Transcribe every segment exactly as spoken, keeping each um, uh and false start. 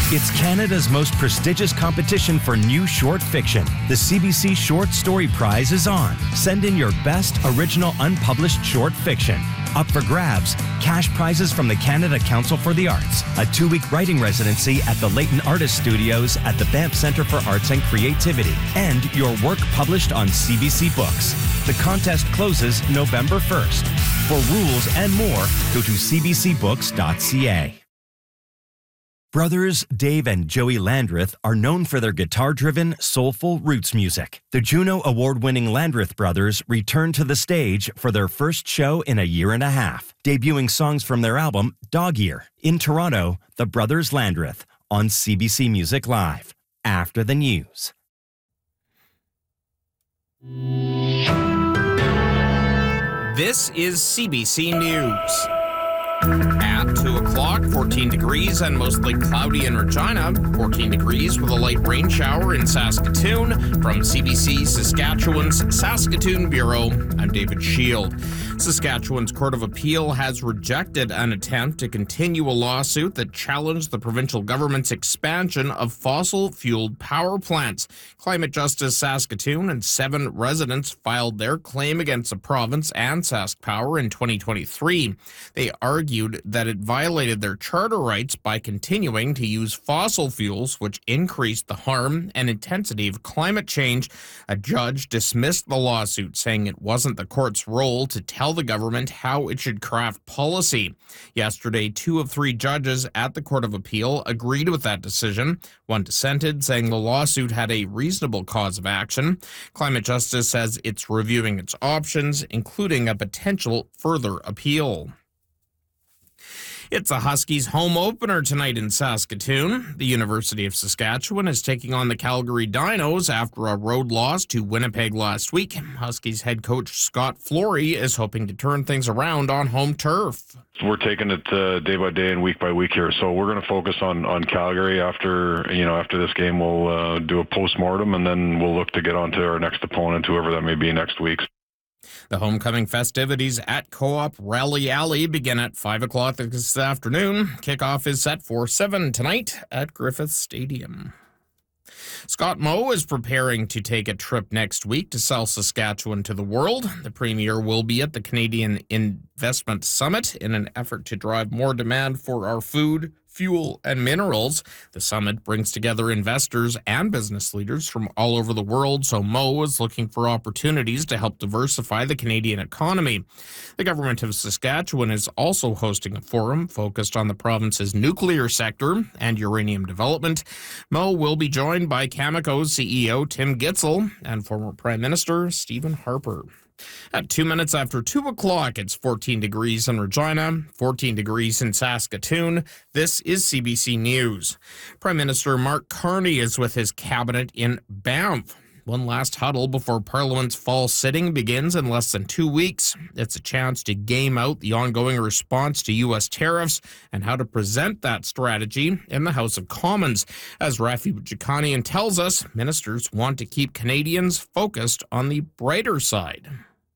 It's Canada's most prestigious competition for new short fiction. The C B C Short Story Prize is on. Send in your best original unpublished short fiction. Up for grabs, cash prizes from the Canada Council for the Arts, a two-week writing residency at the Leighton Artist Studios at the Banff Centre for Arts and Creativity, and your work published on C B C Books. The contest closes November first. For rules and more, go to c b c books dot c a. Brothers Dave and Joey Landreth are known for their guitar-driven, soulful roots music. The Juno Award-winning Landreth brothers return to the stage for their first show in a year and a half, debuting songs from their album Dog Ear. In Toronto, the Brothers Landreth on C B C Music Live. After the news. This is C B C News. At two o'clock, fourteen degrees and mostly cloudy in Regina, fourteen degrees with a light rain shower in Saskatoon. From C B C Saskatchewan's Saskatoon Bureau, I'm David Shield. Saskatchewan's Court of Appeal has rejected an attempt to continue a lawsuit that challenged the provincial government's expansion of fossil-fueled power plants. Climate Justice Saskatoon and seven residents filed their claim against the province and SaskPower in twenty twenty-three. They argued that it violated their charter rights by continuing to use fossil fuels, which increased the harm and intensity of climate change. A judge dismissed the lawsuit, saying it wasn't the court's role to tell the government how it should craft policy. Yesterday, two of three judges at the Court of Appeal agreed with that decision. One dissented, saying the lawsuit had a reasonable cause of action. Climate Justice says it's reviewing its options, including a potential further appeal. It's a Huskies home opener tonight in Saskatoon. The University of Saskatchewan is taking on the Calgary Dinos after a road loss to Winnipeg last week. Huskies head coach Scott Flory is hoping to turn things around on home turf. We're taking it uh, day by day and week by week here, so we're going to focus on, on Calgary. After you know after this game, we'll uh, do a post-mortem, and then we'll look to get on to our next opponent, whoever that may be next week. The homecoming festivities at Co-op Rally Alley begin at five o'clock this afternoon. Kickoff is set for seven tonight at Griffith Stadium. Scott Moe is preparing to take a trip next week to sell Saskatchewan to the world. The Premier will be at the Canadian Investment Summit in an effort to drive more demand for our food, fuel, and minerals. The summit brings together investors and business leaders from all over the world, so Moe is looking for opportunities to help diversify the Canadian economy. The government of Saskatchewan is also hosting a forum focused on the province's nuclear sector and uranium development. Moe will be joined by Cameco's C E O Tim Gitzel and former Prime Minister Stephen Harper. At two minutes after two o'clock, it's fourteen degrees in Regina, fourteen degrees in Saskatoon. This is C B C News. Prime Minister Mark Carney is with his cabinet in Banff. One last huddle before Parliament's fall sitting begins in less than two weeks. It's a chance to game out the ongoing response to U S tariffs and how to present that strategy in the House of Commons. As Rafi Boudjikanian tells us, ministers want to keep Canadians focused on the brighter side.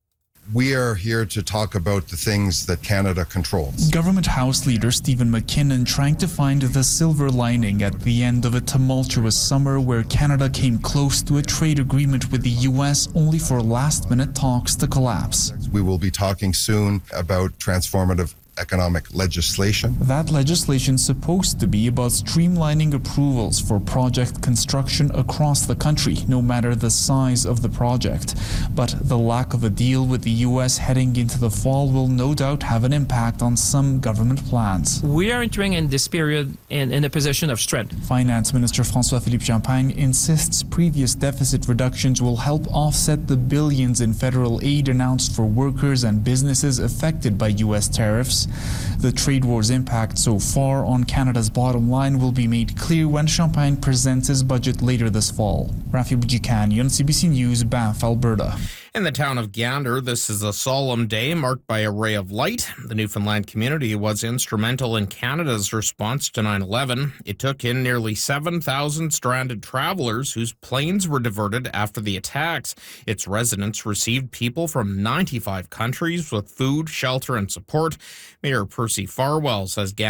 We are here to talk about the things that Canada controls. Government House Leader Stephen McKinnon trying to find the silver lining at the end of a tumultuous summer where Canada came close to a trade agreement with the U S only for last-minute talks to collapse. We will be talking soon about transformative economic legislation. That legislation's supposed to be about streamlining approvals for project construction across the country, no matter the size of the project. But the lack of a deal with the U S heading into the fall will no doubt have an impact on some government plans. We are entering in this period in, in a position of strength. Finance Minister François-Philippe Champagne insists previous deficit reductions will help offset the billions in federal aid announced for workers and businesses affected by U S tariffs. The trade war's impact so far on Canada's bottom line will be made clear when Champagne presents his budget later this fall. Rafi Boudjikanian, C B C News, Banff, Alberta. In the town of Gander, this is a solemn day marked by a ray of light. The Newfoundland community was instrumental in Canada's response to nine eleven. It took in nearly seven thousand stranded travelers whose planes were diverted after the attacks. Its residents received people from ninety-five countries with food, shelter, and support. Mayor Percy Farwell says Gander